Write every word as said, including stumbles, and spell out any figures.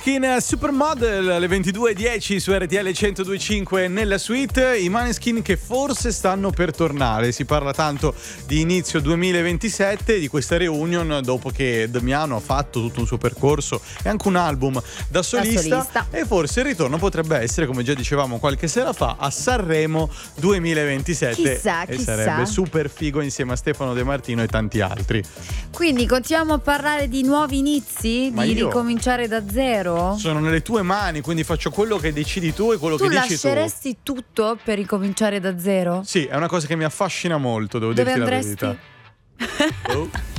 Maneskin Supermodel alle ventidue e dieci su R T L centodue e cinque nella suite. I Maneskin che forse stanno per tornare. Si parla tanto di inizio duemilaventisette, di questa reunion dopo che Damiano ha fatto tutto un suo percorso e anche un album da solista, da solista. E forse il ritorno potrebbe essere, come già dicevamo qualche sera fa, a Sanremo duemilaventisette. Chissà, e chissà. sarebbe super figo insieme a Stefano De Martino e tanti altri. Quindi continuiamo a parlare di nuovi inizi, Ma di io- ricominciare da zero? Sono nelle tue mani, quindi faccio quello che decidi tu e quello Tu che dici tu. lasceresti tutto per ricominciare da zero? Sì, è una cosa che mi affascina molto, devo Dove dirti andresti? la verità. Oh.